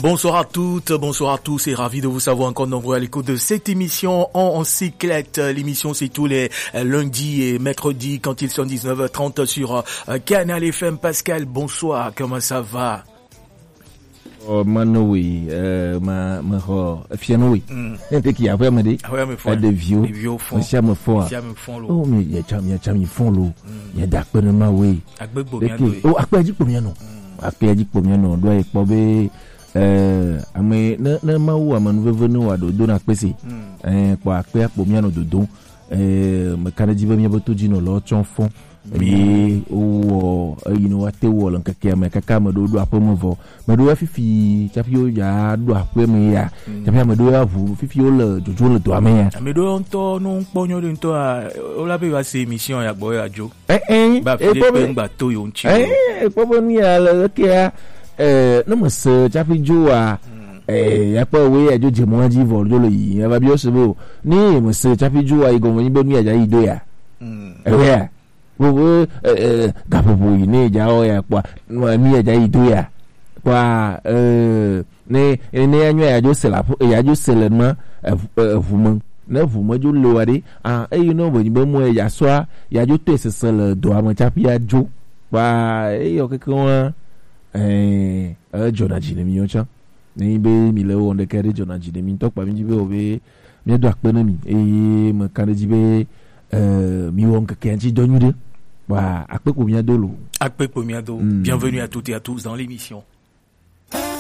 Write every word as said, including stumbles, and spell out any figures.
Bonsoir à toutes, bonsoir à tous et ravi de vous savoir encore nombreux à l'écoute de cette émission en, en cyclette. L'émission c'est tous les lundis et mercredis quand ils sont dix-neuf heures trente sur Canal F M. Pascal, bonsoir, comment ça va? Oh, manoui, euh, ma, ma, oh, fianoui. Un peu qui a vraiment dit, ah ouais, mais faut, de vieux, les vieux font, monsieur me font, oh, mais il y a cham, il y a cham, ils font l'eau, il y a d'accueil de ma oui. Oh, accueil dit combien non? Accueil dit combien non? Doit être pas bé, euh, mais, ne, ne, ma ou, à mon venu à do, don accueil, hein, quoi, accueil combien non de don, euh, me canadi va bien boto dino l'autre enfant. Ye o you know what te wo lan kaka me kaka me do do apo mo vo me do fifi chapi o ya do apo me ya chapi me do ya vu fifi o le jojo le do ame ya me do onto no nponyo de nto a o la be wa se émission ya gbo ya jo eh eh ba fi pe ngba to yo nchi eh po bo ni ya le ke ya eh no mo se chapi jo a eh ya pa we ya jo je mo ji vo jo le yi ya ba bi o se bo ni mo se chapi jo a igo mo ni be ni ya ido ya eh wo eh gapopo ni jao ya kwa mi ya ido ya kwa eh ne ne anyo ya jo sela ya jo sela ma vuma na vuma jo lo wade ah eh you know when be mo ya so ya jo to sela do am chapi ya jo kwa eh yo kekon eh eh jona jine mi yo cha ni be mi le won de kere jona jine mi to pa mi be obe mi do apena mi eh me kan ji be euh mi won ke kenji do nyude wa akpe ko miado lo akpe ko miado bienvenue à toutes et à tous dans l'émission.